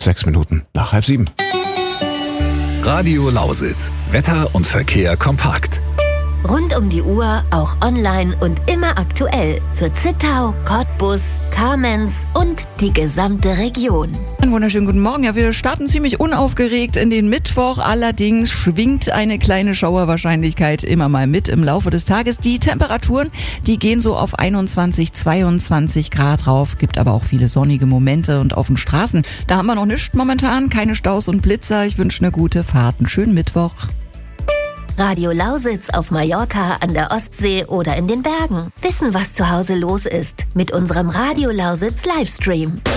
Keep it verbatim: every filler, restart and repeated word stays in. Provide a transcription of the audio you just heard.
sechs Minuten nach halb sieben. Radio Lausitz. Wetter und Verkehr kompakt. Rund um die Uhr, auch online und immer aktuell. Für Zittau, Cottbus, Kamenz und die gesamte Region. Einen wunderschönen guten Morgen. Ja, wir starten ziemlich unaufgeregt in den Mittwoch. Allerdings schwingt eine kleine Schauerwahrscheinlichkeit immer mal mit im Laufe des Tages. Die Temperaturen, die gehen so auf einundzwanzig, zweiundzwanzig Grad rauf. Gibt aber auch viele sonnige Momente. Und auf den Straßen, da haben wir noch nichts momentan. Keine Staus und Blitzer. Ich wünsche eine gute Fahrt. Einen schönen Mittwoch. Radio Lausitz auf Mallorca, an der Ostsee oder in den Bergen. Wissen, was zu Hause los ist. Mit unserem Radio Lausitz Livestream.